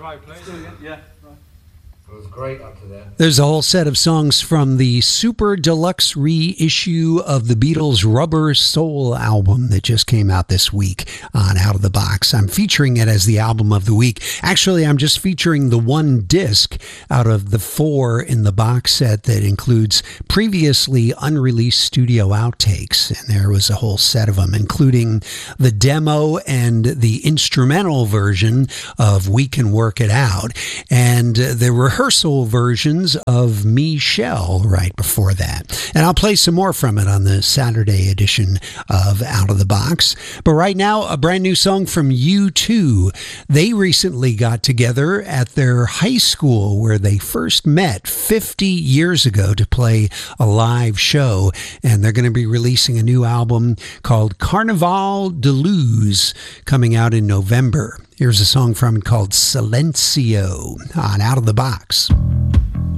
right place. Yeah. It was great up to there. There's a whole set of songs from the Super Deluxe reissue of the Beatles' Rubber Soul album that just came out this week on Out of the Box. I'm featuring it as the album of the week. Actually, I'm just featuring the one disc out of the 4 in the box set that includes previously unreleased studio outtakes. And there was a whole set of them, including the demo and the instrumental version of We Can Work It Out. And the rehearsal versions of Michelle right before that. And I'll play some more from it on the Saturday edition of Out of the Box. But right now, a brand new song from U2. They recently got together at their high school where they first met 50 years ago to play a live show. And they're going to be releasing a new album called Carnaval de Luz coming out in November. Here's a song from it called Silencio on Out of the Box.